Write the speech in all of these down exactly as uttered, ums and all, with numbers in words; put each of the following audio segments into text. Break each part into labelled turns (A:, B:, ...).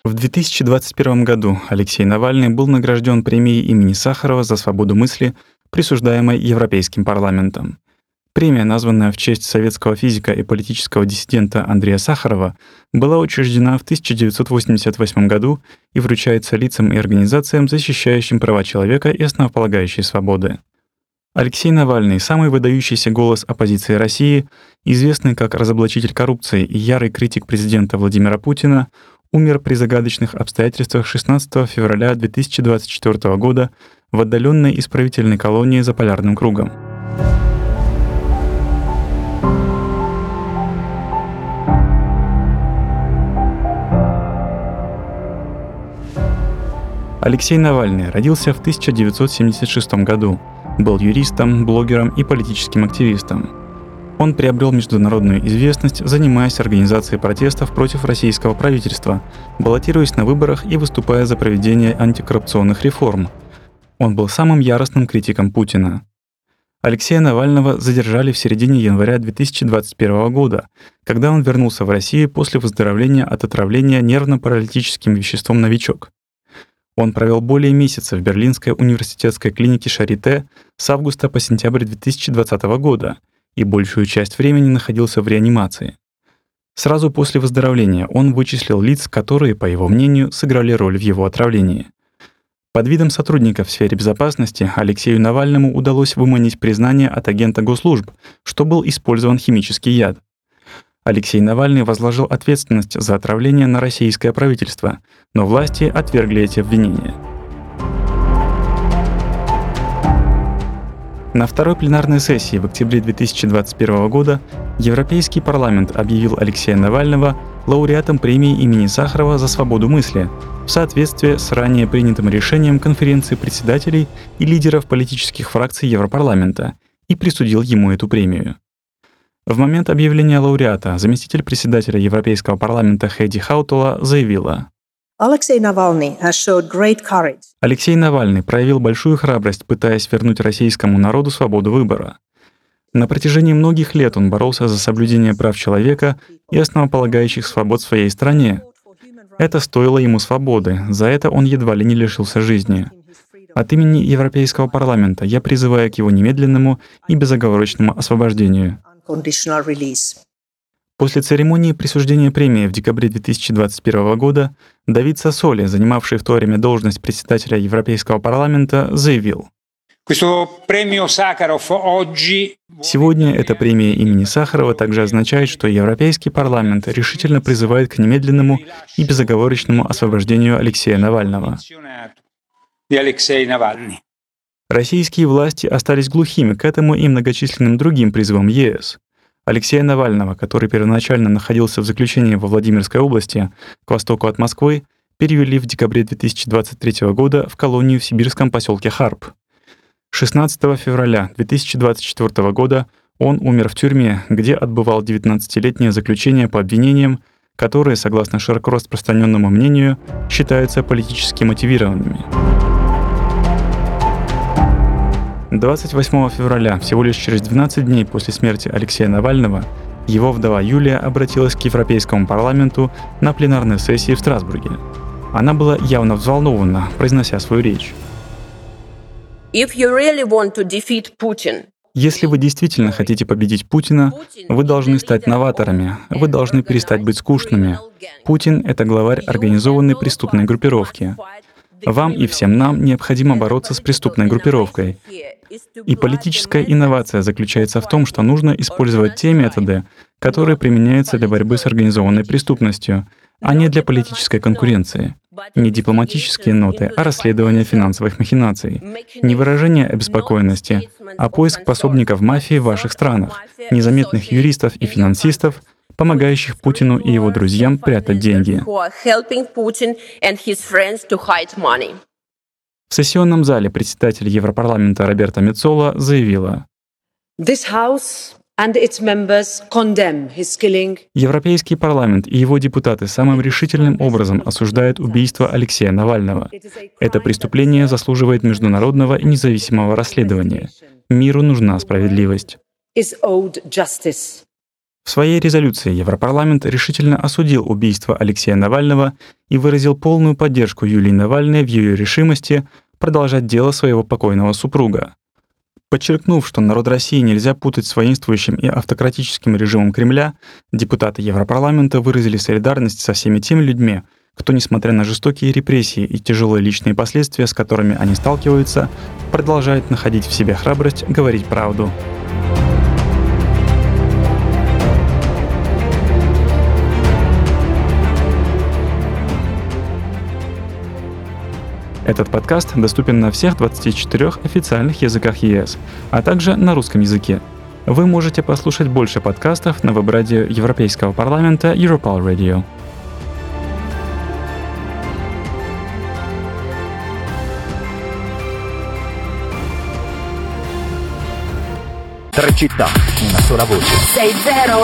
A: В две тысячи двадцать первом году Алексей Навальный был награжден премией имени Сахарова за свободу мысли, присуждаемой Европейским парламентом. Премия, названная в честь советского физика и политического диссидента Андрея Сахарова, была учреждена в тысяча девятьсот восемьдесят восьмом году и вручается лицам и организациям, защищающим права человека и основополагающие свободы. Алексей Навальный — самый выдающийся голос оппозиции России, известный как разоблачитель коррупции и ярый критик президента Владимира Путина, умер при загадочных обстоятельствах шестнадцатого февраля две тысячи двадцать четвёртого года в отдаленной исправительной колонии за полярным кругом. Алексей Навальный родился в тысяча девятьсот семьдесят шестом году, был юристом, блогером и политическим активистом. Он приобрел международную известность, занимаясь организацией протестов против российского правительства, баллотируясь на выборах и выступая за проведение антикоррупционных реформ. Он был самым яростным критиком Путина. Алексея Навального задержали в середине января две тысячи двадцать первого года, когда он вернулся в Россию после выздоровления от отравления нервно-паралитическим веществом «Новичок». Он провел более месяца в Берлинской университетской клинике Шарите с августа по сентябрь две тысячи двадцатого года и большую часть времени находился в реанимации. Сразу после выздоровления он вычислил лиц, которые, по его мнению, сыграли роль в его отравлении. Под видом сотрудника в сфере безопасности Алексею Навальному удалось выманить признание от агента госслужб, что был использован химический яд. Алексей Навальный возложил ответственность за отравление на российское правительство, но власти отвергли эти обвинения. На второй пленарной сессии в октябре две тысячи двадцать первого года Европейский парламент объявил Алексея Навального лауреатом премии имени Сахарова за свободу мысли в соответствии с ранее принятым решением конференции председателей и лидеров политических фракций Европарламента и присудил ему эту премию. В момент объявления лауреата заместитель председателя Европейского парламента Хейди Хаутала заявила:
B: Алексей Навальный has showed great courage.
A: Алексей Навальный проявил большую храбрость, пытаясь вернуть российскому народу свободу выбора. На протяжении многих лет он боролся за соблюдение прав человека и основополагающих свобод в своей стране. Это стоило ему свободы, за это он едва ли не лишился жизни. От имени Европейского парламента я призываю к его немедленному и безоговорочному освобождению. После церемонии присуждения премии в декабре две тысячи двадцать первого года Давид Сассоли, занимавший в то время должность председателя Европейского парламента, заявил: «Сегодня эта премия имени Сахарова также означает, что Европейский парламент решительно призывает к немедленному и безоговорочному освобождению Алексея Навального». Российские власти остались глухими к этому и многочисленным другим призывам ЕС. Алексея Навального, который первоначально находился в заключении во Владимирской области, к востоку от Москвы, перевели в декабре две тысячи двадцать третьего года в колонию в сибирском поселке Харп. шестнадцатого февраля две тысячи двадцать четвёртого года он умер в тюрьме, где отбывал девятнадцатилетнее заключение по обвинениям, которые, согласно широко распространенному мнению, считаются политически мотивированными. двадцать восьмого февраля, всего лишь через двенадцать дней после смерти Алексея Навального, его вдова Юлия обратилась к Европейскому парламенту на пленарной сессии в Страсбурге. Она была явно взволнована, произнося свою речь.
C: If you really want to defeat Putin,
A: Если вы действительно хотите победить Путина, вы должны стать новаторами, вы должны перестать быть скучными. Путин — это главарь организованной преступной группировки. Вам и всем нам необходимо бороться с преступной группировкой. И политическая инновация заключается в том, что нужно использовать те методы, которые применяются для борьбы с организованной преступностью, а не для политической конкуренции. Не дипломатические ноты, а расследование финансовых махинаций. Не выражение обеспокоенности, а поиск пособников мафии в ваших странах, незаметных юристов и финансистов, помогающих Путину и его друзьям прятать деньги. В сессионном зале председатель Европарламента Роберта Меццола заявила: Европейский парламент и его депутаты самым решительным образом осуждают убийство Алексея Навального. Это преступление заслуживает международного и независимого расследования. Миру нужна справедливость. В В своей резолюции Европарламент решительно осудил убийство Алексея Навального и выразил полную поддержку Юлии Навальной в ее решимости продолжать дело своего покойного супруга. Подчеркнув, что народ России нельзя путать с воинствующим и автократическим режимом Кремля, депутаты Европарламента выразили солидарность со всеми теми людьми, кто, несмотря на жестокие репрессии и тяжелые личные последствия, с которыми они сталкиваются, продолжает находить в себе храбрость говорить правду. Этот подкаст доступен на всех двадцати четырёх официальных языках ЕС, а также на русском языке. Вы можете послушать больше подкастов на веб-радио Европейского парламента Europol Radio.
D: Tre città, una sola voce.
E: sei zero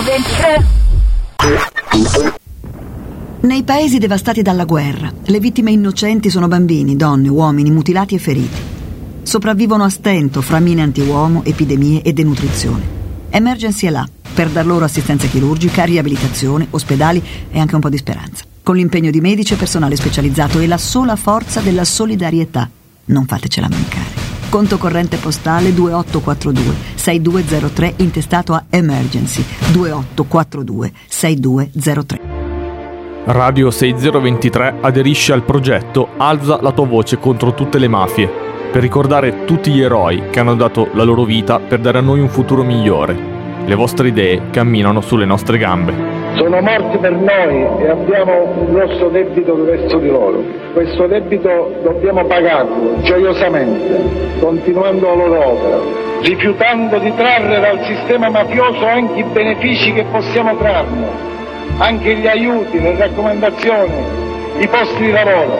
E: ventitré.
F: Nei paesi devastati dalla guerra, le vittime innocenti sono bambini, donne, uomini mutilati e feriti. Sopravvivono a stento fra mine antiuomo, epidemie e denutrizione. Emergency è là per dar loro assistenza chirurgica, riabilitazione, ospedali e anche un po' di speranza. Con l'impegno di medici e personale specializzato e la sola forza della solidarietà. Non fatecela mancare. Conto corrente postale due otto quattro due sei due zero tre intestato a Emergency due otto quattro due sei due zero tre.
G: Radio sei zero ventitré aderisce al progetto Alza la tua voce contro tutte le mafie, per ricordare tutti gli eroi che hanno dato la loro vita per dare a noi un futuro migliore. Le vostre idee camminano sulle nostre gambe.
H: Sono morti per noi e abbiamo un grosso debito verso di loro. Questo debito dobbiamo pagarlo gioiosamente, continuando la loro opera, rifiutando di trarre dal sistema mafioso anche i benefici che possiamo trarne, anche gli aiuti, le raccomandazioni, i posti di lavoro,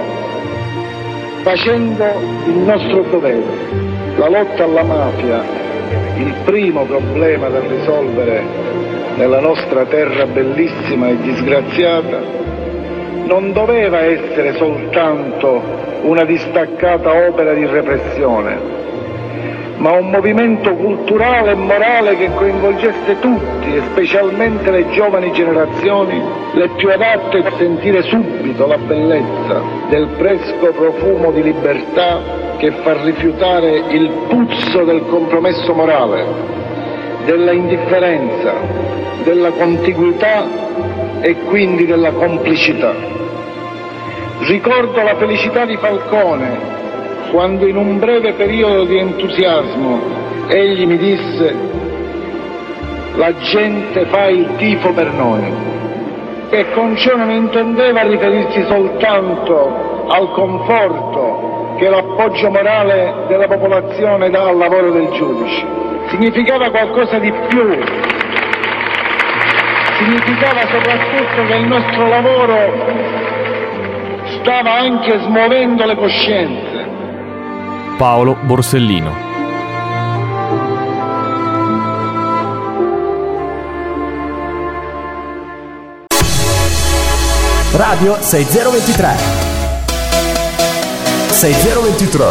H: facendo il nostro dovere. La lotta alla mafia, il primo problema da risolvere nella nostra terra bellissima e disgraziata, non doveva essere soltanto una distaccata opera di repressione, ma un movimento culturale e morale che coinvolgesse tutti, e specialmente le giovani generazioni, le più adatte a sentire subito la bellezza del fresco profumo di libertà che fa rifiutare il puzzo del compromesso morale, della indifferenza, della contiguità e quindi della complicità. Ricordo la felicità di Falcone quando in un breve periodo di entusiasmo egli mi disse: la gente fa il tifo per noi, e con ciò non intendeva riferirsi soltanto al conforto che l'appoggio morale della popolazione dà al lavoro del giudice. Significava qualcosa di più. Significava soprattutto che il nostro lavoro stava anche smuovendo le coscienze.
G: Paolo Borsellino.
D: Radio sei zero ventitré. sei zero ventitré.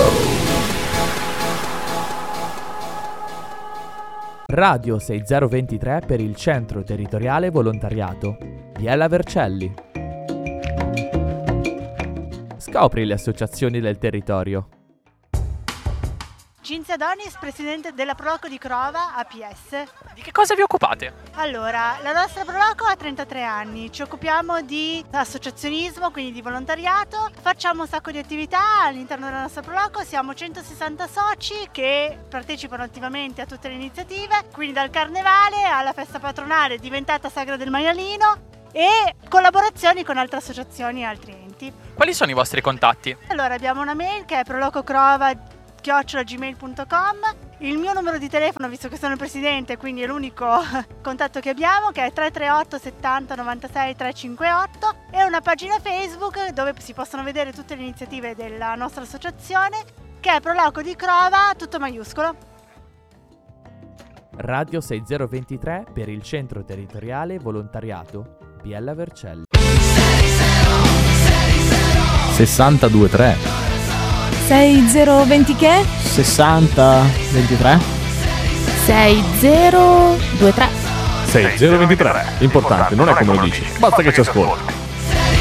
I: Radio sei zero ventitré per il Centro Territoriale Volontariato. Biella Vercelli. Scopri le associazioni del territorio.
J: Cinzia Donis, presidente della Proloco di Crova A P S.
K: Di che cosa vi occupate?
J: Allora, la nostra Proloco ha trentatré anni, ci occupiamo di associazionismo, quindi di volontariato, facciamo un sacco di attività all'interno della nostra Proloco, siamo centosessanta soci che partecipano attivamente a tutte le iniziative, quindi dal carnevale alla festa patronale diventata Sagra del Maialino e collaborazioni con altre associazioni e altri enti.
K: Quali sono i vostri contatti?
J: Allora, abbiamo una mail che è prolococrova chiocciola gmail punto com, il mio numero di telefono, visto che sono il presidente, quindi è l'unico contatto che abbiamo, che è tre tre otto settanta novantasei trecentocinquantotto, e una pagina Facebook dove si possono vedere tutte le iniziative della nostra associazione, che è Proloco di Crova, tutto maiuscolo.
I: Radio sei zero ventitré per il Centro Territoriale Volontariato Biella Vercelli.
L: sessantadue tre
M: sei zero venti che?
L: sessanta ventitré
M: sei zero due tre
G: sei zero due tre. Importante, non è come lo dici, basta che ci ascolti.